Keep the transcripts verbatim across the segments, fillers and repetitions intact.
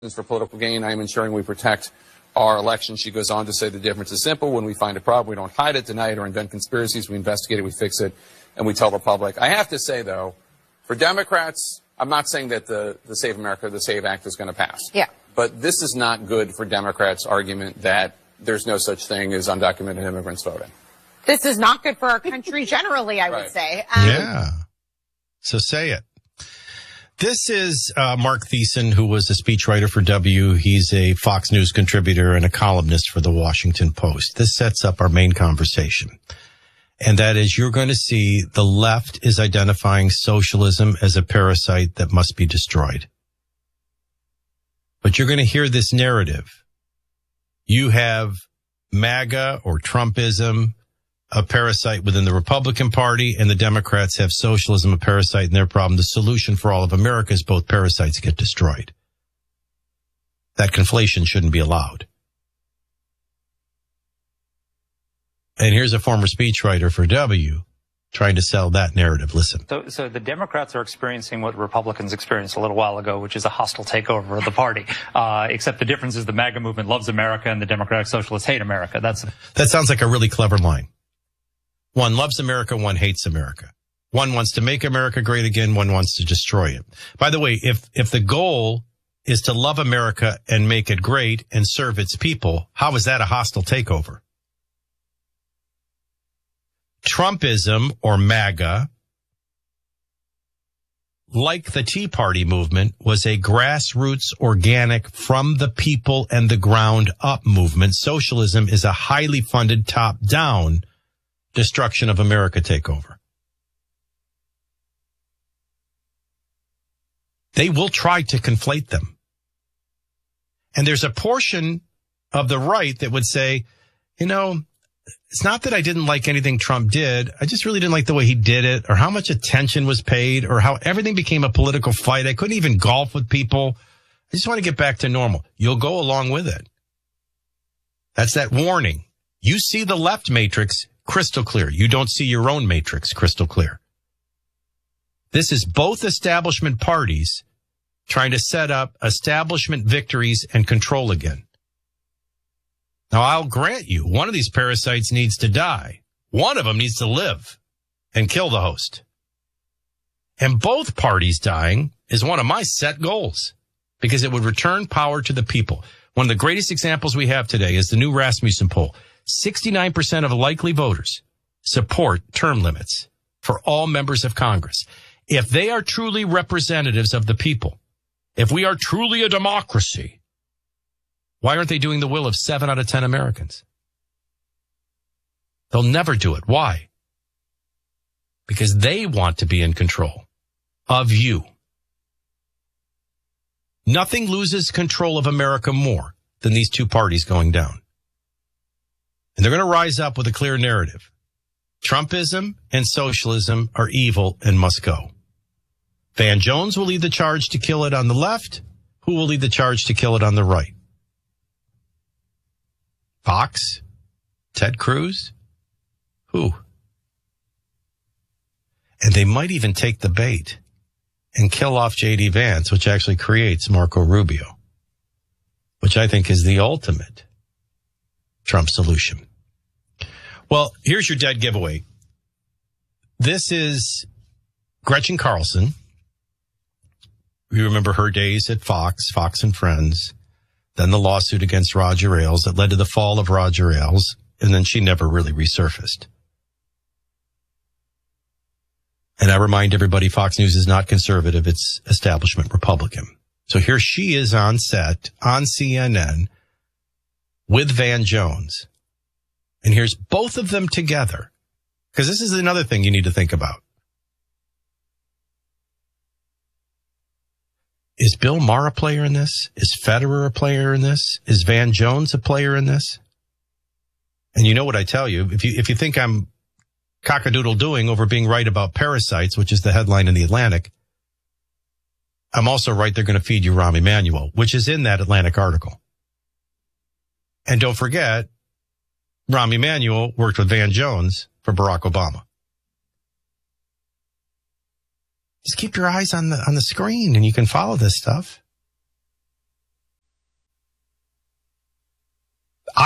for political gain. I am ensuring we protect our election. She goes on to say the difference is simple. When we find a problem, we don't hide it, deny it, or invent conspiracies. We investigate it, we fix it, and we tell the public. I have to say, though, for Democrats, I'm not saying that the, the Save America, the SAVE Act is going to pass. Yeah. But this is not good for Democrats' argument that there's no such thing as undocumented immigrants voting. This is not good for our country generally, I Right. would say. Um, Yeah. So say it. This is uh, Mark Thiessen, who was a speechwriter for W. He's a Fox News contributor and a columnist for the Washington Post. This sets up our main conversation. And that is, you're going to see the left is identifying socialism as a parasite that must be destroyed. But you're going to hear this narrative. You have MAGA or Trumpism, a parasite within the Republican Party, and the Democrats have socialism, a parasite in their problem. The solution for all of America is both parasites get destroyed. That conflation shouldn't be allowed. And here's a former speechwriter for W trying to sell that narrative. Listen. So, so the Democrats are experiencing what Republicans experienced a little while ago, which is a hostile takeover of the party. Uh, except the difference is the MAGA movement loves America and the Democratic Socialists hate America. That's That sounds like a really clever line. One loves America, one hates America. One wants to make America great again, one wants to destroy it. By the way, if if the goal is to love America and make it great and serve its people, how is that a hostile takeover? Trumpism or MAGA, like the Tea Party movement, was a grassroots, organic, from the people and the ground up movement. Socialism is a highly funded top-down destruction of America takeover. They will try to conflate them. And there's a portion of the right that would say, you know, it's not that I didn't like anything Trump did. I just really didn't like the way he did it, or how much attention was paid, or how everything became a political fight. I couldn't even golf with people. I just want to get back to normal. You'll go along with it. That's that warning. You see the left matrix crystal clear. You don't see your own matrix crystal clear. This is both establishment parties trying to set up establishment victories and control again. Now, I'll grant you, one of these parasites needs to die. One of them needs to live and kill the host. And both parties dying is one of my set goals because it would return power to the people. One of the greatest examples we have today is the new Rasmussen poll. sixty-nine percent of likely voters support term limits for all members of Congress. If they are truly representatives of the people, if we are truly a democracy, why aren't they doing the will of seven out of ten Americans? They'll never do it. Why? Because they want to be in control of you. Nothing loses control of America more than these two parties going down. And they're going to rise up with a clear narrative. Trumpism and socialism are evil and must go. Van Jones will lead the charge to kill it on the left. Who will lead the charge to kill it on the right? Fox? Ted Cruz? Who? And they might even take the bait and kill off J D Vance, which actually creates Marco Rubio, which I think is the ultimate Trump solution. Well, here's your dead giveaway. This is Gretchen Carlson. You remember her days at Fox, Fox and Friends, then the lawsuit against Roger Ailes that led to the fall of Roger Ailes, and then she never really resurfaced. And I remind everybody, Fox News is not conservative, it's establishment Republican. So here she is on set, on C N N, with Van Jones. And here's both of them together. Because this is another thing you need to think about. Is Bill Maher a player in this? Is Federer a player in this? Is Van Jones a player in this? And you know what I tell you, if you if you think I'm cockadoodle doing over being right about parasites, which is the headline in the Atlantic, I'm also right they're going to feed you Rahm Emanuel, which is in that Atlantic article. And don't forget, Rahm Emanuel worked with Van Jones for Barack Obama. Just keep your eyes on the on the screen and you can follow this stuff.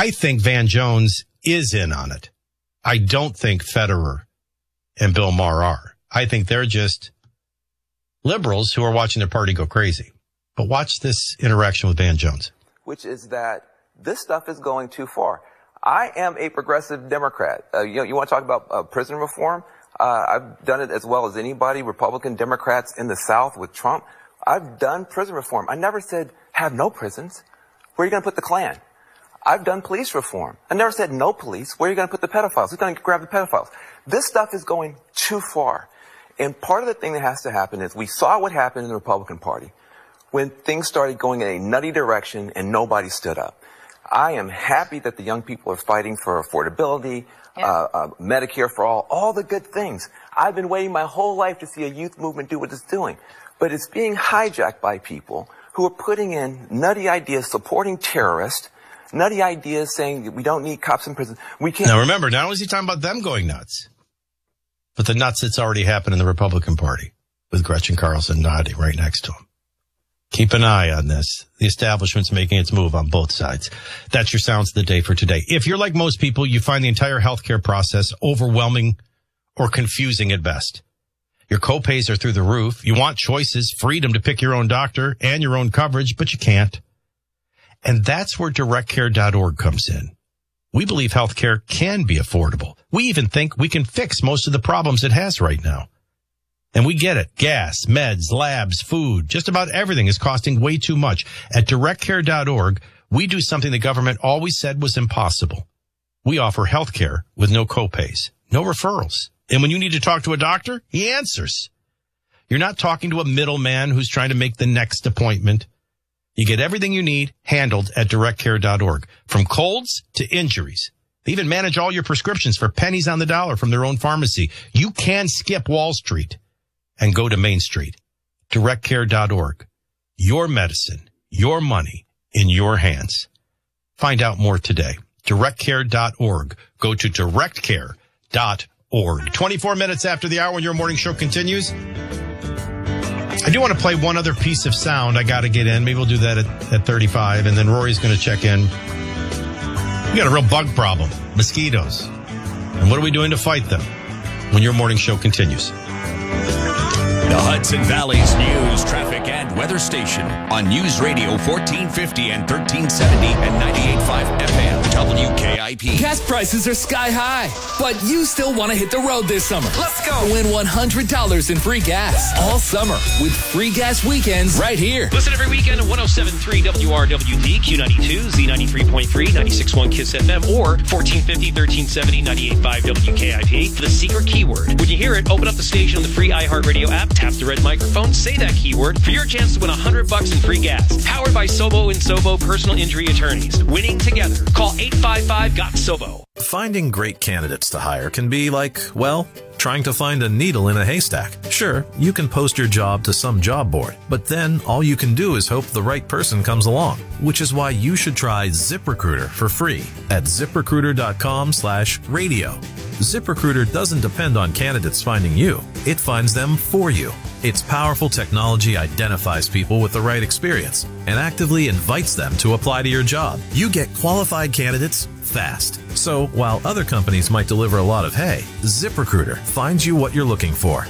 I think Van Jones is in on it. I don't think Federer and Bill Maher are. I think they're just liberals who are watching their party go crazy. But watch this interaction with Van Jones. Which is that this stuff is going too far. I am a progressive Democrat. Uh, you know, you want to talk about uh, prison reform? Uh, I've done it as well as anybody, Republican Democrats in the South with Trump. I've done prison reform. I never said have no prisons. Where are you going to put the Klan? I've done police reform. I never said no police. Where are you going to put the pedophiles? Who's going to grab the pedophiles? This stuff is going too far. And part of the thing that has to happen is we saw what happened in the Republican Party when things started going in a nutty direction and nobody stood up. I am happy that the young people are fighting for affordability, yeah. uh, uh, Medicare for all, all the good things. I've been waiting my whole life to see a youth movement do what it's doing. But it's being hijacked by people who are putting in nutty ideas, supporting terrorists, nutty ideas saying that we don't need cops in prison. We can't. Now remember, not only is he talking about them going nuts, but the nuts that's already happened in the Republican Party with Gretchen Carlson nodding right next to him. Keep an eye on this. The establishment's making its move on both sides. That's your Sounds of the Day for today. If you're like most people, you find the entire healthcare process overwhelming or confusing at best. Your copays are through the roof. You want choices, freedom to pick your own doctor and your own coverage, but you can't. And that's where direct care dot org comes in. We believe healthcare can be affordable. We even think we can fix most of the problems it has right now. And we get it. Gas, meds, labs, food, just about everything is costing way too much. At direct care dot org, we do something the government always said was impossible. We offer healthcare with no copays, no referrals. And when you need to talk to a doctor, he answers. You're not talking to a middleman who's trying to make the next appointment. You get everything you need handled at direct care dot org, from colds to injuries. They even manage all your prescriptions for pennies on the dollar from their own pharmacy. You can skip Wall Street and go to Main Street. direct care dot org. Your medicine, your money in your hands. Find out more today. direct care dot org. Go to direct care dot org. twenty-four minutes after the hour when your morning show continues. I do want to play one other piece of sound. I got to get in. Maybe we'll do that at, at thirty-five, and then Rory's going to check in. We got a real bug problem, mosquitoes. And what are we doing to fight them when your morning show continues? The Hudson Valley's news, traffic, and weather station on News Radio fourteen fifty and thirteen seventy and ninety-eight point five F M W K I P. Gas prices are sky high, but you still want to hit the road this summer. Let's go. Win one hundred dollars in free gas all summer with free gas weekends right here. Listen every weekend at one oh seven point three W R W D, Q ninety-two, Z ninety-three point three, ninety-six point one KISS F M, or fourteen fifty, thirteen seventy, ninety-eight point five W K I P for the secret keyword. When you hear it, open up the station on the free iHeartRadio app, tap the red microphone, say that keyword for your chance to win one hundred bucks in free gas. Powered by Sobo and Sobo Personal Injury Attorneys. Winning together. Call eight five five, G O T, S O B O. Finding great candidates to hire can be like, well, trying to find a needle in a haystack. Sure, you can post your job to some job board, but then all you can do is hope the right person comes along, which is why you should try ZipRecruiter for free at ZipRecruiter.com slash radio. ZipRecruiter doesn't depend on candidates finding you. It finds them for you. Its powerful technology identifies people with the right experience and actively invites them to apply to your job. You get qualified candidates fast. So while other companies might deliver a lot of hay, ZipRecruiter finds you what you're looking for.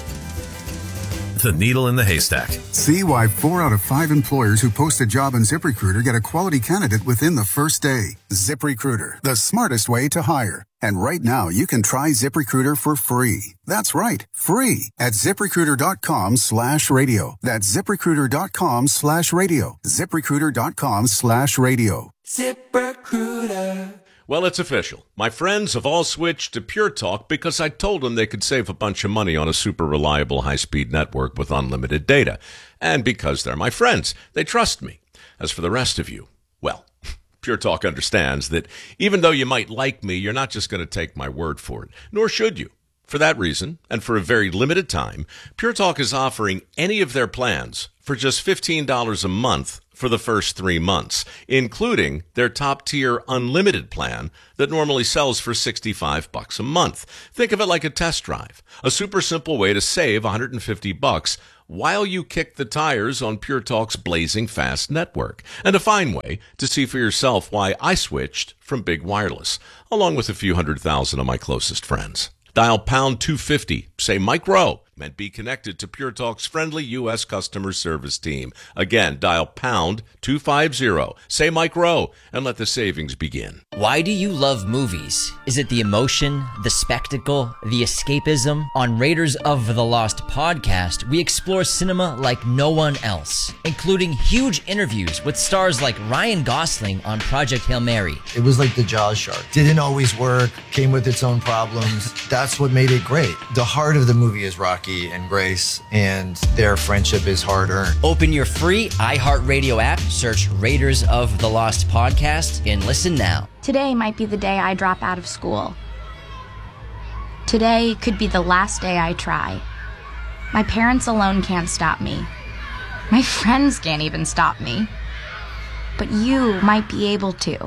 The needle in the haystack. See why four out of five employers who post a job on ZipRecruiter get a quality candidate within the first day. ZipRecruiter, the smartest way to hire. And right now, you can try ZipRecruiter for free. That's right, free at ZipRecruiter.com slash radio. That's ZipRecruiter.com slash radio. ZipRecruiter.com slash radio. ZipRecruiter. Well, it's official. My friends have all switched to Pure Talk because I told them they could save a bunch of money on a super reliable high-speed network with unlimited data. And because they're my friends, they trust me. As for the rest of you, well, Pure Talk understands that even though you might like me, you're not just going to take my word for it, nor should you. For that reason, and for a very limited time, Pure Talk is offering any of their plans for just fifteen dollars a month for the first three months, including their top-tier unlimited plan that normally sells for sixty-five bucks a month. Think of it like a test drive, a super simple way to save one hundred fifty bucks while you kick the tires on Pure Talk's blazing fast network. And a fine way to see for yourself why I switched from big wireless, along with a few hundred thousand of my closest friends. Dial pound two fifty, say Mike Rowe, and be connected to Pure Talk's friendly U S customer service team. Again, dial pound two fifty, say Mike Rowe, and let the savings begin. Why do you love movies? Is it the emotion, the spectacle, the escapism? On Raiders of the Lost podcast, we explore cinema like no one else, including huge interviews with stars like Ryan Gosling on Project Hail Mary. It was like the Jaws shark. Didn't always work, came with its own problems. That's what made it great. The heart of the movie is Rocky and Grace, and their friendship is hard-earned. Open your free iHeartRadio app, search Raiders of the Lost podcast, and listen now. Today might be the day I drop out of school. Today could be the last day I try. My parents alone can't stop me. My friends can't even stop me. But you might be able to.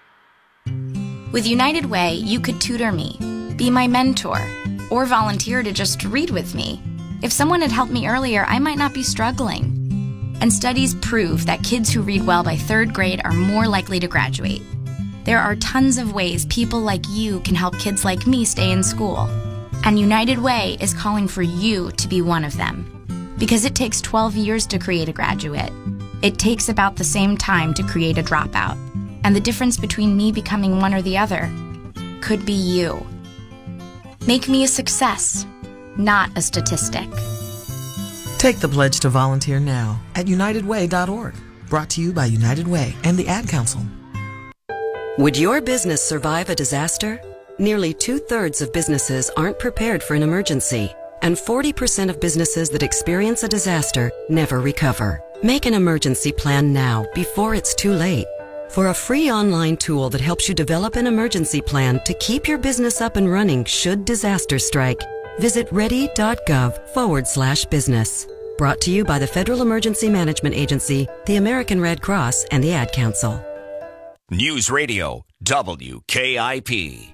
With United Way, you could tutor me, be my mentor, or volunteer to just read with me. If someone had helped me earlier, I might not be struggling. And studies prove that kids who read well by third grade are more likely to graduate. There are tons of ways people like you can help kids like me stay in school. And United Way is calling for you to be one of them. Because it takes twelve years to create a graduate. It takes about the same time to create a dropout. And the difference between me becoming one or the other could be you. Make me a success, not a statistic. Take the pledge to volunteer now at united way dot org. Brought to you by United Way and the Ad Council. Would your business survive a disaster? Nearly two-thirds of businesses aren't prepared for an emergency, and forty percent of businesses that experience a disaster never recover. Make an emergency plan now before it's too late. For a free online tool that helps you develop an emergency plan to keep your business up and running should disaster strike, visit ready.gov forward slash business. Brought to you by the Federal Emergency Management Agency, the American Red Cross, and the Ad Council. News Radio W K I P.